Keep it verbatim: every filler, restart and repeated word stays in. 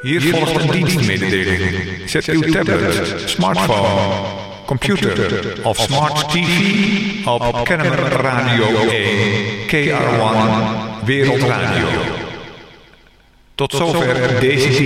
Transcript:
Hier volgt een dienstmededeling. Zet uw tablet, smartphone, computer of smart T V op Kennemer Radio één, K R één Wereldradio. Tot zover deze